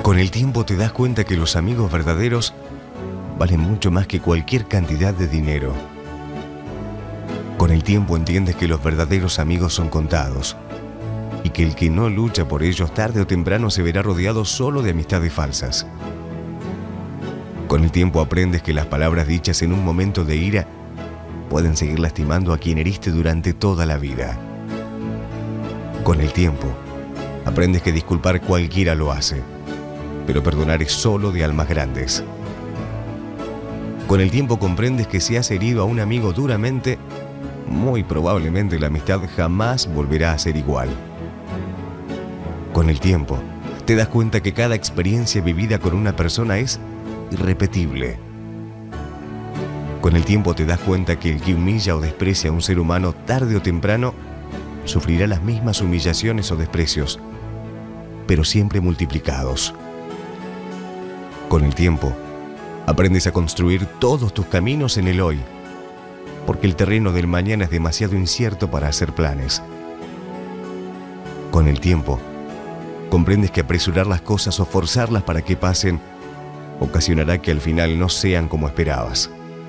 Con el tiempo te das cuenta que los amigos verdaderos valen mucho más que cualquier cantidad de dinero. Con el tiempo entiendes que los verdaderos amigos son contados y que el que no lucha por ellos tarde o temprano se verá rodeado solo de amistades falsas. Con el tiempo aprendes que las palabras dichas en un momento de ira pueden seguir lastimando a quien heriste durante toda la vida. Con el tiempo aprendes que disculpar cualquiera lo hace, pero perdonar es solo de almas grandes. Con el tiempo comprendes que si has herido a un amigo duramente, muy probablemente la amistad jamás volverá a ser igual. Con el tiempo, te das cuenta que cada experiencia vivida con una persona es irrepetible. Con el tiempo te das cuenta que el que humilla o desprecia a un ser humano tarde o temprano sufrirá las mismas humillaciones o desprecios, pero siempre multiplicados. Con el tiempo, aprendes a construir todos tus caminos en el hoy, porque el terreno del mañana es demasiado incierto para hacer planes. Con el tiempo, comprendes que apresurar las cosas o forzarlas para que pasen ocasionará que al final no sean como esperabas.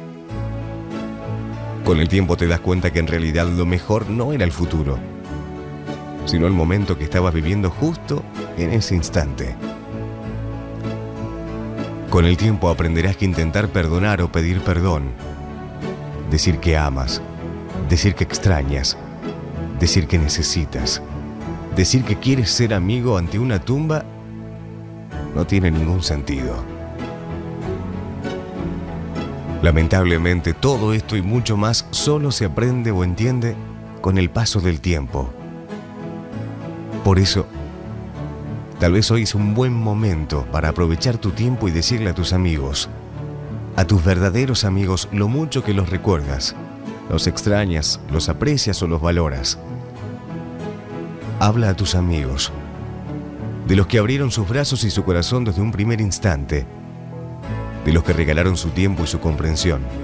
Con el tiempo te das cuenta que en realidad lo mejor no era el futuro, sino el momento que estabas viviendo justo en ese instante. Con el tiempo aprenderás que intentar perdonar o pedir perdón, decir que amas, decir que extrañas, decir que necesitas, decir que quieres ser amigo ante una tumba, no tiene ningún sentido. Lamentablemente, todo esto y mucho más solo se aprende o entiende con el paso del tiempo. Por eso, tal vez hoy es un buen momento para aprovechar tu tiempo y decirle a tus amigos, a tus verdaderos amigos, lo mucho que los recuerdas, los extrañas, los aprecias o los valoras. Habla a tus amigos, de los que abrieron sus brazos y su corazón desde un primer instante, de los que regalaron su tiempo y su comprensión.